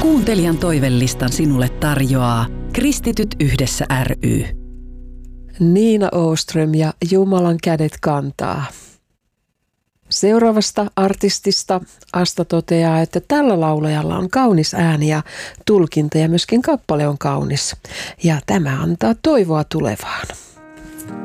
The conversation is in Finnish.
Kuuntelijan toivelistan sinulle tarjoaa Kristityt yhdessä ry. Niina Åström ja Jumalan kädet kantaa. Seuraavasta artistista Asta toteaa, että tällä laulajalla on kaunis ääni ja tulkinta ja myöskin kappale on kaunis. Ja tämä antaa toivoa tulevaan.